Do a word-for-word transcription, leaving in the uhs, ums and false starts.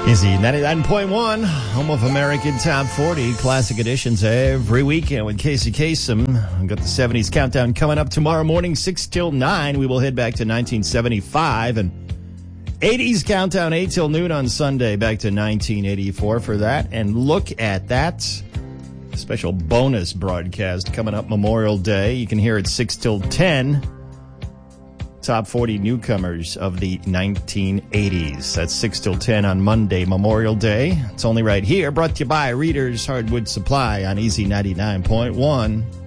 Easy ninety-nine point one, home of American Top forty, classic editions every weekend with Casey Kasem. We've got the seventies countdown coming up tomorrow morning, six till nine. We will head back to nineteen seventy-five, and eighties countdown, eight till noon on Sunday, back to nineteen eighty-four for that. And look at that special bonus broadcast coming up Memorial Day. You can hear it six till ten. Top forty newcomers of the nineteen eighties. That's six till ten on Monday, Memorial Day. It's only right here, brought to you by Reader's Hardwood Supply on Easy ninety-nine point one.